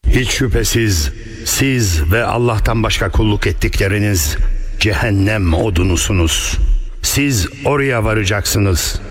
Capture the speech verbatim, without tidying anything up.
Hiç şüphesiz siz ve Allah'tan başka kulluk ettikleriniz cehennem odunusunuz. Siz oraya varacaksınız.